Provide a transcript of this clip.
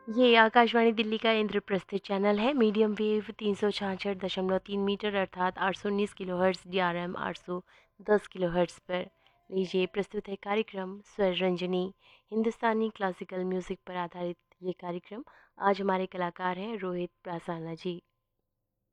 ये आकाशवाणी दिल्ली का इंद्रप्रस्थ चैनल है। मीडियम वेव 366.3 मीटर अर्थात 819 किलोहर्ट्ज़ DRM 810 किलोहर्ट्ज़ पर। लीजिए प्रस्तुत है कार्यक्रम स्वर रंजनी, हिंदुस्तानी क्लासिकल म्यूज़िक पर आधारित ये कार्यक्रम। आज हमारे कलाकार हैं रोहित प्रासाना जी।